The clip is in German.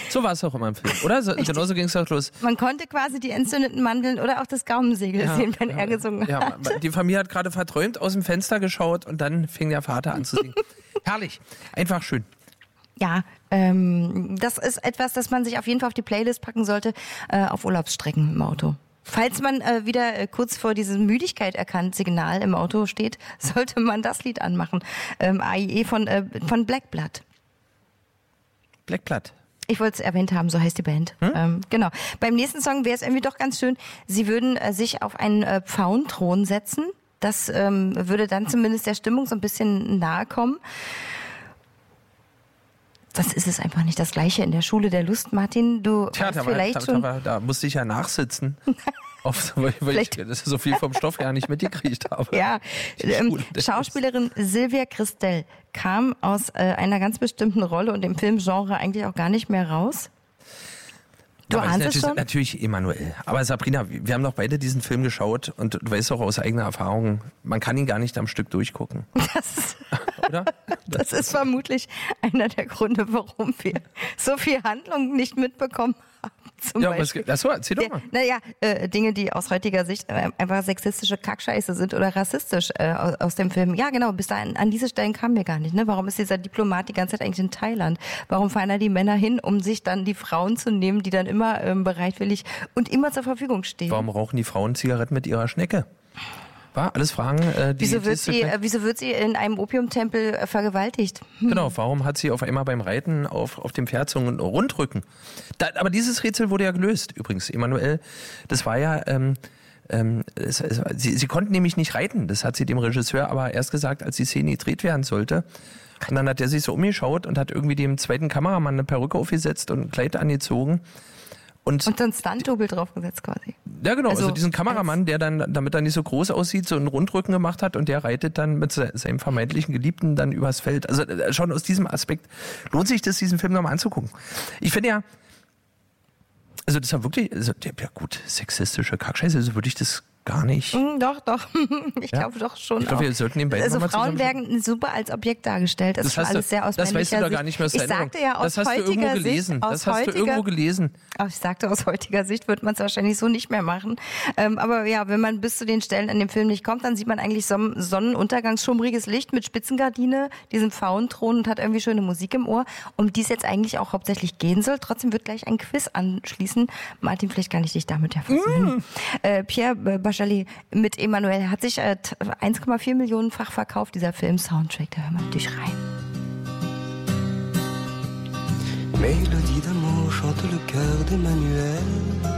So war es auch immer im Film, oder? Genauso ging es auch los. Man konnte quasi die entzündeten Mandeln oder auch das Gaumensegel sehen, wenn er gesungen hat. Ja, die Familie hat gerade verträumt aus dem Fenster geschaut und dann fing der Vater an zu singen. Herrlich, einfach schön. Ja, das ist etwas, das man sich auf jeden Fall auf die Playlist packen sollte, auf Urlaubsstrecken im Auto. Falls man wieder kurz vor diesem Müdigkeit erkannt Signal im Auto steht, sollte man das Lied anmachen. AIE von Black Blood. Black Blood. Ich wollte es erwähnt haben, so heißt die Band. Genau. Beim nächsten Song wäre es irgendwie doch ganz schön, sie würden sich auf einen Pfauenthron setzen. Das würde dann zumindest der Stimmung so ein bisschen nahe kommen. Das ist es einfach nicht das Gleiche in der Schule der Lust, Martin. Du hast vielleicht schon... Da musste ich ja nachsitzen. Weil ich so viel vom Stoff ja nicht mitgekriegt habe. Ja, Schauspielerin Sylvia Christel kam aus einer ganz bestimmten Rolle und dem Filmgenre eigentlich auch gar nicht mehr raus. Du ahnst es schon? Natürlich Emanuel. Aber Sabrina, wir haben doch beide diesen Film geschaut und du weißt auch aus eigener Erfahrung, man kann ihn gar nicht am Stück durchgucken. Oder? Das ist vermutlich einer der Gründe, warum wir so viel Handlung nicht mitbekommen haben. Achso, erzähl doch mal. Dinge, die aus heutiger Sicht einfach sexistische Kackscheiße sind oder rassistisch aus dem Film. Ja, genau, bis dahin, an diese Stellen kamen wir gar nicht. Ne? Warum ist dieser Diplomat die ganze Zeit eigentlich in Thailand? Warum fahren da die Männer hin, um sich dann die Frauen zu nehmen, die dann immer bereitwillig und immer zur Verfügung stehen? Warum rauchen die Frauen Zigaretten mit ihrer Schnecke? War alles Fragen, wieso wird sie in einem Opiumtempel vergewaltigt? Genau, warum hat sie auf einmal beim Reiten auf dem Pferd so einen Rundrücken? Aber dieses Rätsel wurde ja gelöst, übrigens, Emanuel. Das war ja, sie konnten nämlich nicht reiten. Das hat sie dem Regisseur aber erst gesagt, als die Szene gedreht werden sollte. Und dann hat er sich so umgeschaut und hat irgendwie dem zweiten Kameramann eine Perücke aufgesetzt und ein Kleid angezogen. Und dann Stunt-Double draufgesetzt quasi. Ja, genau. Also diesen Kameramann, der dann, damit er nicht so groß aussieht, so einen Rundrücken gemacht hat und der reitet dann mit seinem vermeintlichen Geliebten dann übers Feld. Also schon aus diesem Aspekt lohnt sich das, diesen Film nochmal anzugucken. Ich finde ja, also das war wirklich, sexistische Kackscheiße, also würde ich das gar nicht. Doch. Ich glaube doch schon. Ich glaube, wir sollten den beiden Also mal Frauen werden super als Objekt dargestellt. Das ist alles sehr aus das weißt du doch gar nicht mehr aus Ich sagte ja aus das hast heutiger du irgendwo gelesen. Sicht. Das hast du irgendwo gelesen. Ich sagte, aus heutiger Sicht wird man es wahrscheinlich so nicht mehr machen. Aber ja, wenn man bis zu den Stellen in dem Film nicht kommt, dann sieht man eigentlich sonnenuntergangsschummriges Licht mit Spitzengardine, diesen Pfauenthron und hat irgendwie schöne Musik im Ohr, um die es jetzt eigentlich auch hauptsächlich gehen soll. Trotzdem wird gleich ein Quiz anschließen. Martin, vielleicht kann ich dich damit ja versuchen. Pierre Bachelet mit Emanuel hat sich 1,4 Millionenfach verkauft, dieser Film-Soundtrack. Da hören wir natürlich rein. Mélodie d'amour chante le cœur d'Emmanuel.